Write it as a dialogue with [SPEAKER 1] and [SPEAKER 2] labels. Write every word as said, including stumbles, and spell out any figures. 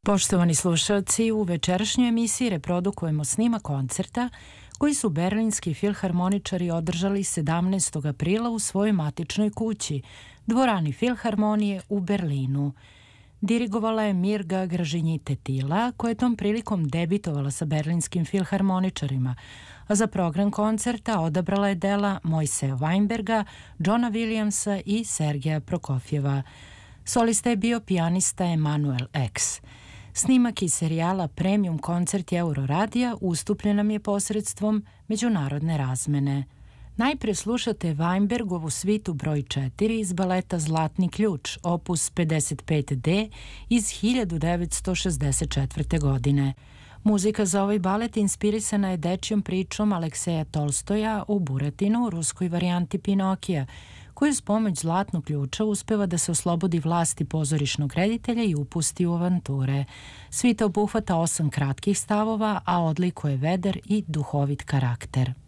[SPEAKER 1] Poštovani slušalci, u večerašnjoj emisiji reprodukujemo snimak koncerta koji su berlinski filharmoničari održali sedamnaestog aprila u svojoj matičnoj kući, dvorani Filharmonije u Berlinu. Dirigovala je Mirga Gražinytė-Tyla, koja je tom prilikom debitovala sa berlinskim filharmoničarima, a za program koncerta odabrala je dela Mojseja Weinberga, Johna Williamsa i Sergeja Prokofjeva. Solista je bio pijanista Emanuel X. Snimak iz serijala Premium koncerti Euroradija ustupljen nam je posredstvom međunarodne razmene. Najpre slušate Weinbergovu svitu broj četiri iz baleta Zlatni ključ, opus pedeset pet D iz hiljadu devetsto šezdeset četvrte. godine. Muzika za ovaj balet inspirisana je dečjom pričom Alekseja Tolstoja u Buratinu, ruskoj varijanti Pinokija, koji uz pomoć Zlatnog ključa uspeva da se oslobodi vlasti pozorišnog reditelja i upusti u avanture. Svita obuhvata osam kratkih stavova, a odlikuje veder i duhovit karakter.